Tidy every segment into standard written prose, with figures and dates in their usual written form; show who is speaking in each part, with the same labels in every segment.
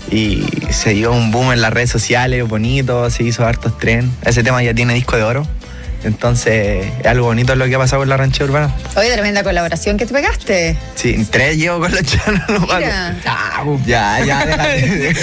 Speaker 1: y se dio un boom en las redes sociales, bonito, se hizo hartos tren. Ese tema ya tiene disco de oro. Entonces, es algo bonito lo que ha pasado con la ranchera urbana.
Speaker 2: Oye, tremenda colaboración que te pegaste.
Speaker 1: Sí, 3 llevo con los charros lumacos. Ya, déjate.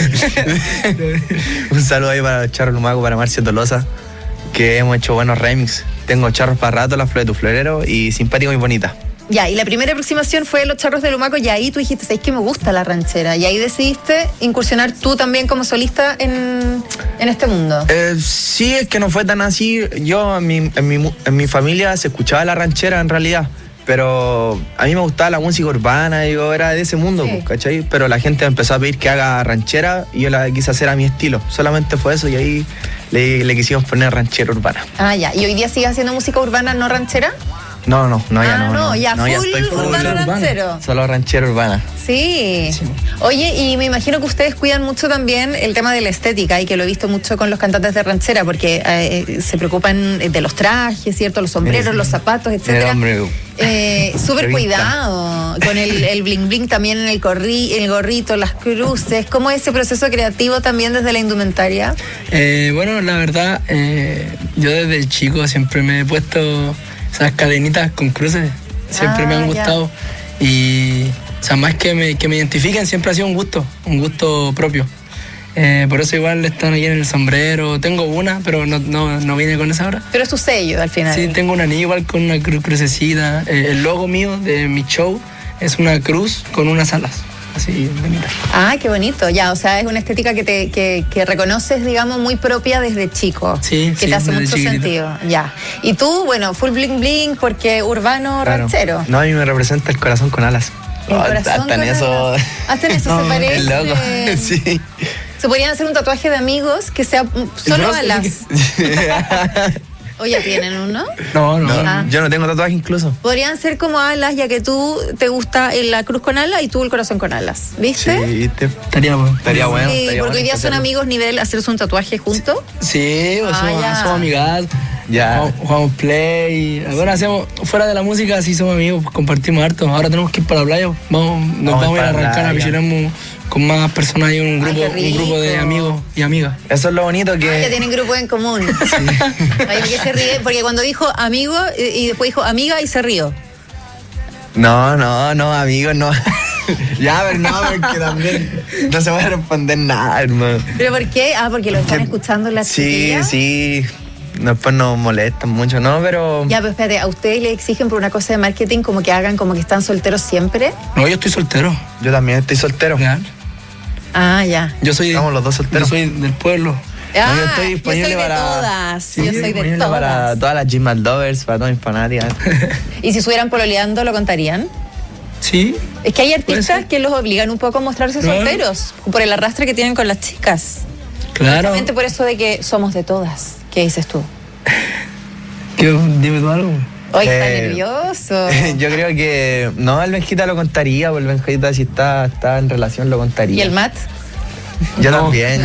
Speaker 1: Un saludo ahí para los charros lumacos, para Marcio Tolosa, que hemos hecho buenos remix. Tengo Charros para rato, Las Flores de tu Florero y Simpático y Bonita.
Speaker 2: Ya, y la primera aproximación fue Los Charros de Lumaco, y ahí tú dijiste, ¿sabes que me gusta la ranchera? Y ahí decidiste incursionar tú también como solista en este mundo.
Speaker 1: Sí, es que no fue tan así. Yo, en mi familia se escuchaba la ranchera en realidad, pero a mí me gustaba la música urbana, yo era de ese mundo,
Speaker 2: Sí.
Speaker 1: ¿cachai? Pero la gente me empezó a pedir que haga ranchera y yo la quise hacer a mi estilo. Solamente fue eso y ahí le quisimos poner ranchera urbana.
Speaker 2: Ah, ya. ¿Y hoy día sigues haciendo música urbana, no ranchera?
Speaker 1: No, ya
Speaker 2: full
Speaker 1: estoy full
Speaker 2: urbano ranchero.
Speaker 1: Solo ranchera urbana.
Speaker 2: Sí. Oye, y me imagino que ustedes cuidan mucho también el tema de la estética, y que lo he visto mucho con los cantantes de ranchera, porque se preopan de los trajes, ¿cierto? Los sombreros, los zapatos, etcétera. Súper cuidado con el bling bling también en el gorrito, las cruces. ¿Cómo es ese proceso creativo también desde la indumentaria?
Speaker 3: Bueno, la verdad, yo desde chico siempre me he puesto esas cadenitas con cruces, siempre me han gustado. Y, o sea, más que me identifiquen, siempre ha sido un gusto propio. Por eso igual están aquí en el sombrero. Tengo una, pero no vine con esa ahora.
Speaker 2: Pero es tu sello al final.
Speaker 3: Sí, tengo una anillo igual con una crucecita. El logo mío de mi show es una cruz con unas alas. Así, bonita.
Speaker 2: Ah, qué bonito. Ya, o sea, es una estética que reconoces, digamos, muy propia desde chico.
Speaker 3: Sí,
Speaker 2: que te hace mucho sentido. Ya. Y tú, bueno, full bling bling porque urbano, ranchero.
Speaker 1: No, a mí me representa el corazón con alas. Hasta en eso.
Speaker 2: Hasta en eso se parece.
Speaker 1: Es loco. Sí.
Speaker 2: Se podrían hacer un tatuaje de amigos que sea solo alas. ¿O ya tienen uno?
Speaker 3: No.
Speaker 1: Yo no tengo tatuaje incluso.
Speaker 2: Podrían ser como alas, ya que tú te gusta la cruz con alas y tú el corazón con alas. ¿Viste?
Speaker 1: Sí, ¿viste?
Speaker 3: Estaría bueno.
Speaker 2: Sí, porque hoy día son amigos nivel hacerse un tatuaje juntos.
Speaker 3: Sí, somos amigas.
Speaker 1: Ya.
Speaker 3: Jugamos play. Bueno, hacemos fuera de la música, sí somos amigos, compartimos harto. Ahora tenemos que ir para la playa. Nos vamos a ir a arrancar a Pichiramo con más personas y un grupo de amigos y amigas.
Speaker 1: Eso es lo bonito que...
Speaker 2: Ya tienen grupos en común. Sí. Ay, que se ríe, porque cuando dijo amigo y después dijo amiga y se rió.
Speaker 1: No, amigos, no. Ya, pero no, porque también no se va a responder nada, hermano.
Speaker 2: ¿Pero por qué? Porque lo están escuchando las chiquillas.
Speaker 1: Sí. Después nos molestan mucho, ¿no? Pero...
Speaker 2: Ya, pero espérate, ¿a ustedes le exigen por una cosa de marketing como que hagan como que están solteros siempre?
Speaker 3: No, yo estoy soltero.
Speaker 1: Yo también estoy soltero.
Speaker 3: ¿Ya?
Speaker 2: Ah, ya.
Speaker 1: Estamos los dos solteros.
Speaker 3: Yo soy del pueblo.
Speaker 2: Ah,
Speaker 1: yo estoy disponible
Speaker 2: de todas.
Speaker 1: Sí,
Speaker 2: yo soy de todas.
Speaker 1: Para todas las Gym Lovers, para todas mis fanáticas.
Speaker 2: ¿Y si estuvieran pololeando, lo contarían?
Speaker 3: Sí.
Speaker 2: Es que hay artistas que los obligan un poco a mostrarse solteros por el arrastre que tienen con las chicas.
Speaker 3: Claro.
Speaker 2: Justamente por eso de que somos de todas. ¿Qué dices tú?
Speaker 3: Dime tú algo.
Speaker 2: Hoy está nervioso.
Speaker 1: Yo creo que... No, el Benjita lo contaría, porque el Benjita si está en relación lo contaría.
Speaker 2: ¿Y el Matt?
Speaker 1: Yo también,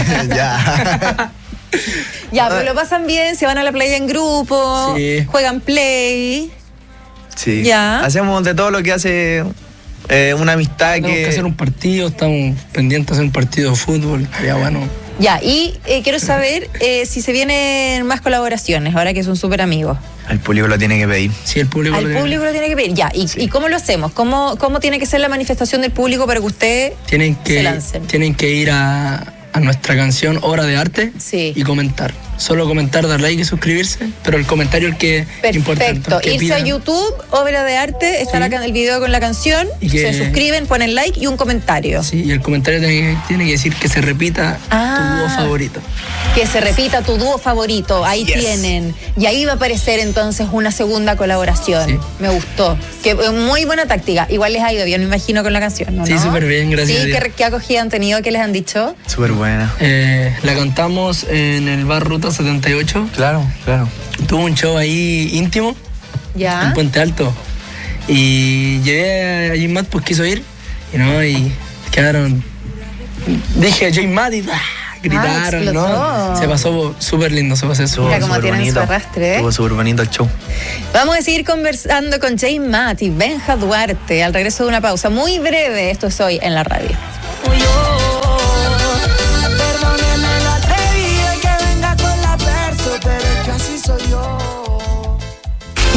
Speaker 1: ya.
Speaker 2: Ya, pero lo pasan bien, se van a la playa en grupo,
Speaker 3: sí.
Speaker 2: Juegan play.
Speaker 1: Sí.
Speaker 2: Ya.
Speaker 1: Hacemos de todo lo que hace una amistad.
Speaker 3: Tenemos que hacer un partido, estamos pendientes de hacer un partido de fútbol. Ya, bueno.
Speaker 2: Ya, y quiero saber si se vienen más colaboraciones, ahora que son súper amigos.
Speaker 1: El público lo tiene que pedir.
Speaker 3: Sí, el público
Speaker 2: lo tiene que pedir. Ya, ¿y cómo lo hacemos? ¿Cómo tiene que ser la manifestación del público para que ustedes se lancen?
Speaker 3: Tienen que ir a nuestra canción Obra de Arte y comentar. Solo comentar, dar like y suscribirse, pero el comentario es el que importa.
Speaker 2: Perfecto. Irse a YouTube, Obra de Arte, está el video con la canción, se suscriben, ponen like y un comentario.
Speaker 3: Sí, y el comentario tiene que decir que se repita tu dúo favorito.
Speaker 2: Que se repita tu dúo favorito, ahí tienen. Y ahí va a aparecer entonces una segunda colaboración. Sí. Me gustó. Muy buena táctica. Igual les ha ido bien, me imagino, con la canción, ¿no?
Speaker 3: Sí, súper bien, gracias a Dios.
Speaker 2: ¿Qué acogida han tenido? ¿Qué les han dicho?
Speaker 1: Súper buena.
Speaker 3: La cantamos en el bar Ruta 78.
Speaker 1: Claro.
Speaker 3: Tuvo un show ahí íntimo.
Speaker 2: Ya.
Speaker 3: En Puente Alto. Y llevé a J Matt, pues quiso ir. Y quedaron. Dije J Matt y gritaron, ¿no? Se pasó súper lindo, se pasó súper
Speaker 2: bonito. Como tienen su arrastre,
Speaker 1: Estuvo súper bonito el show.
Speaker 2: Vamos a seguir conversando con J Matt y Benja Duarte al regreso de una pausa muy breve. Esto es Hoy en la Radio.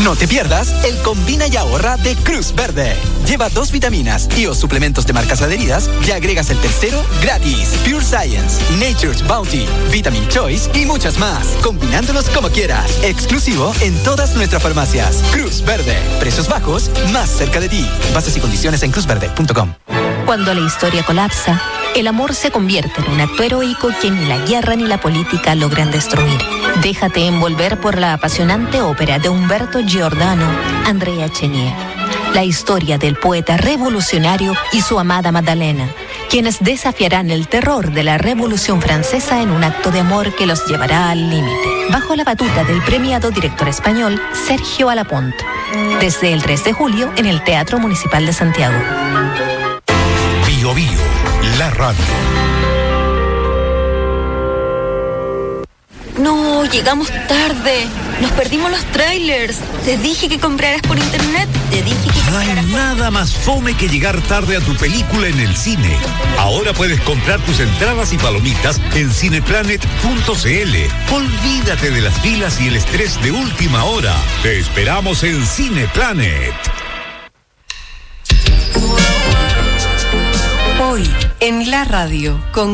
Speaker 4: No te pierdas el Combina y Ahorra de Cruz Verde. Lleva 2 vitaminas y o suplementos de marcas adheridas y agregas el tercero gratis. Pure Science, Nature's Bounty, Vitamin Choice y muchas más. Combinándolos como quieras. Exclusivo en todas nuestras farmacias. Cruz Verde. Precios bajos, más cerca de ti. Bases y condiciones en cruzverde.com.
Speaker 5: Cuando la historia colapsa, el amor se convierte en un acto heroico que ni la guerra ni la política logran destruir. Déjate envolver por la apasionante ópera de Umberto Giordano, Andrea Chenier. La historia del poeta revolucionario y su amada Magdalena, quienes desafiarán el terror de la Revolución Francesa en un acto de amor que los llevará al límite. Bajo la batuta del premiado director español Sergio Alapont. Desde el 3 de julio en el Teatro Municipal de Santiago.
Speaker 6: Bio Bio, la radio.
Speaker 7: No, llegamos tarde. Nos perdimos los trailers. Te dije que compraras por internet. Te dije que
Speaker 6: No hay nada más fome que llegar tarde a tu película en el cine. Ahora puedes comprar tus entradas y palomitas en cineplanet.cl. Olvídate de las filas y el estrés de última hora. Te esperamos en Cineplanet.
Speaker 8: Hoy, en la radio, con